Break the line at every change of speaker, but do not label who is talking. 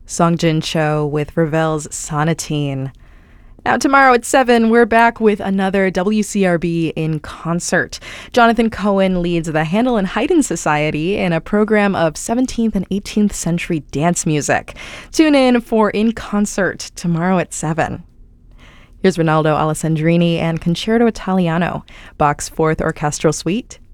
Songjin Cho with Ravel's Sonatine. Now, tomorrow at 7, we're back with another WCRB in concert. Jonathan Cohen leads the Handel and Haydn Society in a program of 17th and 18th century dance music. Tune in for In Concert tomorrow at 7. Here's Rinaldo Alessandrini and Concerto Italiano, Bach's Fourth Orchestral Suite,